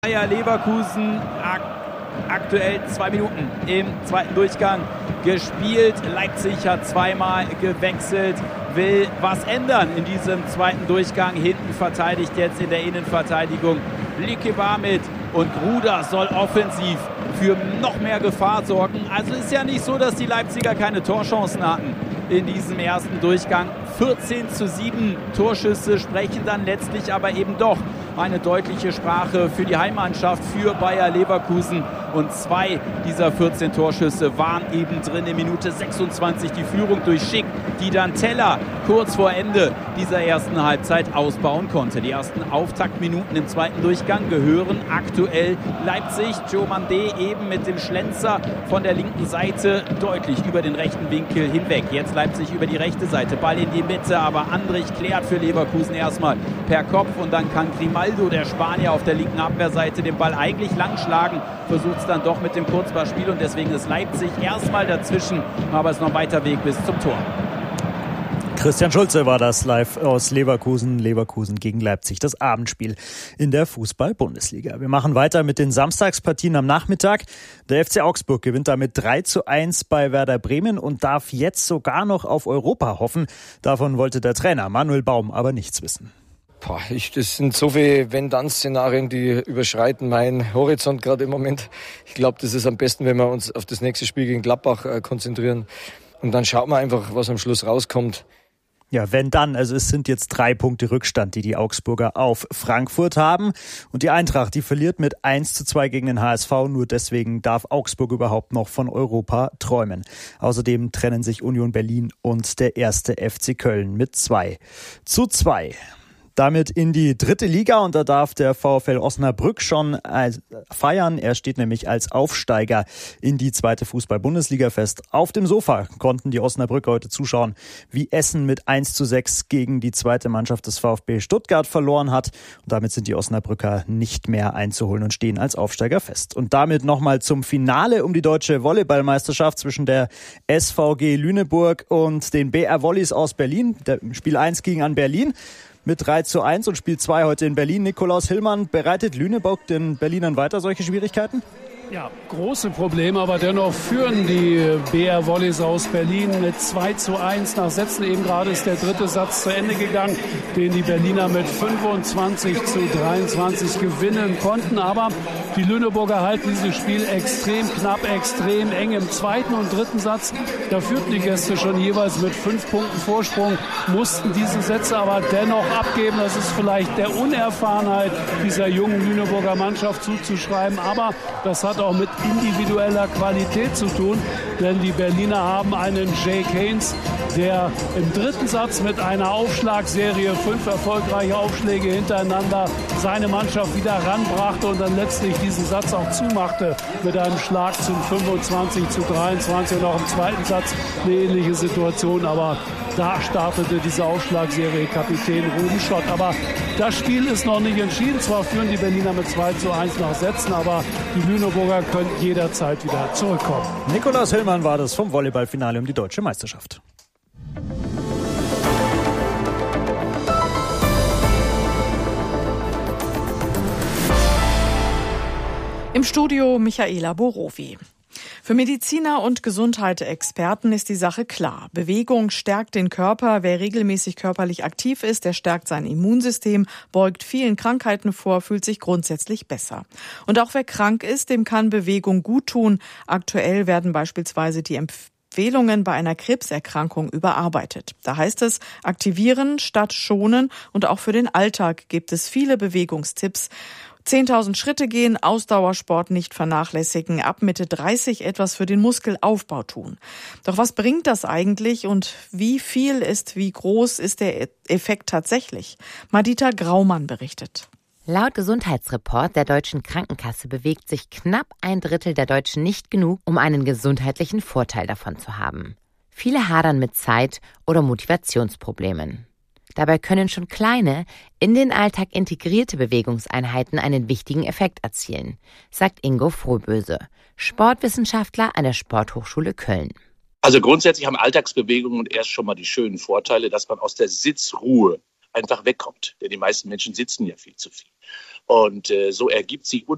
Bayer Leverkusen aktuell 2 Minuten im zweiten Durchgang gespielt. Leipzig hat zweimal gewechselt, will was ändern in diesem zweiten Durchgang. Hinten verteidigt jetzt in der Innenverteidigung Likeba mit und Gruda soll offensiv für noch mehr Gefahr sorgen. Also ist ja nicht so, dass die Leipziger keine Torchancen hatten in diesem ersten Durchgang. 14:7 Torschüsse sprechen dann letztlich aber eben doch eine deutliche Sprache für die Heimmannschaft, für Bayer Leverkusen. Und 2 dieser 14 Torschüsse waren eben drin in Minute 26. Die Führung durch Schick, die dann Teller kurz vor Ende dieser ersten Halbzeit ausbauen konnte. Die ersten Auftaktminuten im zweiten Durchgang gehören aktuell Leipzig. Diomandé eben mit dem Schlenzer von der linken Seite deutlich über den rechten Winkel hinweg. Jetzt Leipzig über die rechte Seite, Ball in die Mitte, aber Andrich klärt für Leverkusen erstmal per Kopf und dann kann Grimaldo, der Spanier, auf der linken Abwehrseite den Ball eigentlich lang schlagen, versucht es dann doch mit dem Kurzballspiel und deswegen ist Leipzig erstmal dazwischen, aber es ist noch ein weiter Weg bis zum Tor. Christian Schulze war das live aus Leverkusen. Leverkusen gegen Leipzig, das Abendspiel in der Fußball-Bundesliga. Wir machen weiter mit den Samstagspartien am Nachmittag. Der FC Augsburg gewinnt damit 3:1 bei Werder Bremen und darf jetzt sogar noch auf Europa hoffen. Davon wollte der Trainer Manuel Baum aber nichts wissen. Das sind so viele Wenn-Dann-Szenarien, die überschreiten meinen Horizont gerade im Moment. Ich glaube, das ist am besten, wenn wir uns auf das nächste Spiel gegen Gladbach konzentrieren. Und dann schauen wir einfach, was am Schluss rauskommt. Ja, wenn dann, also es sind jetzt 3 Punkte Rückstand, die Augsburger auf Frankfurt haben. Und die Eintracht, die verliert mit 1:2 gegen den HSV. Nur deswegen darf Augsburg überhaupt noch von Europa träumen. Außerdem trennen sich Union Berlin und der 1. FC Köln mit 2:2. Damit in die 3. Liga und da darf der VfL Osnabrück schon feiern. Er steht nämlich als Aufsteiger in die 2. Fußball-Bundesliga fest. Auf dem Sofa konnten die Osnabrücker heute zuschauen, wie Essen mit 1:6 gegen die 2. Mannschaft des VfB Stuttgart verloren hat. Und damit sind die Osnabrücker nicht mehr einzuholen und stehen als Aufsteiger fest. Und damit nochmal zum Finale um die deutsche Volleyballmeisterschaft zwischen der SVG Lüneburg und den BR Volleys aus Berlin. Spiel 1 ging an Berlin mit 3:1 und Spiel 2 heute in Berlin. Nikolaus Hillmann, bereitet Lüneburg den Berlinern weiter solche Schwierigkeiten? Ja, große Probleme, aber dennoch führen die BR Volleys aus Berlin mit 2:1 nach Sätzen. Eben gerade ist der 3. Satz zu Ende gegangen, den die Berliner mit 25:23 gewinnen konnten. Aber die Lüneburger halten dieses Spiel extrem knapp, extrem eng. Im 2. und 3. Satz, da führten die Gäste schon jeweils mit 5 Punkten Vorsprung, mussten diese Sätze aber dennoch abgeben. Das ist vielleicht der Unerfahrenheit dieser jungen Lüneburger Mannschaft zuzuschreiben, aber das hat auch mit individueller Qualität zu tun, denn die Berliner haben einen Jake Haynes, der im 3. Satz mit einer Aufschlagserie 5 erfolgreiche Aufschläge hintereinander seine Mannschaft wieder ranbrachte und dann letztlich diesen Satz auch zumachte mit einem Schlag zum 25:23 und auch im 2. Satz eine ähnliche Situation, aber da startete diese Aufschlagserie Kapitän Ruben Schott. Aber das Spiel ist noch nicht entschieden. Zwar führen die Berliner mit 2:1 nach Sätzen, aber die Lüneburger können jederzeit wieder zurückkommen. Nikolaus Hillmann war das vom Volleyballfinale um die deutsche Meisterschaft. Im Studio Michaela Borowi. Für Mediziner und Gesundheitsexperten ist die Sache klar. Bewegung stärkt den Körper. Wer regelmäßig körperlich aktiv ist, der stärkt sein Immunsystem, beugt vielen Krankheiten vor, fühlt sich grundsätzlich besser. Und auch wer krank ist, dem kann Bewegung gut tun. Aktuell werden beispielsweise die Empfehlungen bei einer Krebserkrankung überarbeitet. Da heißt es, aktivieren statt schonen und auch für den Alltag gibt es viele Bewegungstipps. 10.000 Schritte gehen, Ausdauersport nicht vernachlässigen, ab Mitte 30 etwas für den Muskelaufbau tun. Doch was bringt das eigentlich und wie groß ist der Effekt tatsächlich? Madita Graumann berichtet. Laut Gesundheitsreport der Deutschen Krankenkasse bewegt sich knapp 1/3 der Deutschen nicht genug, um einen gesundheitlichen Vorteil davon zu haben. Viele hadern mit Zeit oder Motivationsproblemen. Dabei können schon kleine, in den Alltag integrierte Bewegungseinheiten einen wichtigen Effekt erzielen, sagt Ingo Frohböse, Sportwissenschaftler an der Sporthochschule Köln. Also grundsätzlich haben Alltagsbewegungen erst schon mal die schönen Vorteile, dass man aus der Sitzruhe einfach wegkommt. Denn die meisten Menschen sitzen ja viel zu viel. Und so ergibt sich